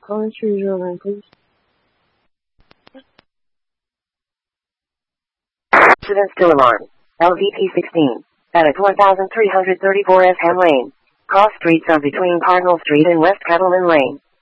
刚去热门分析。 Accident still alarmed. LVP 16. At 1334 S Ham Lane. Cross streets are between Cardinal Street and West Catalan Lane.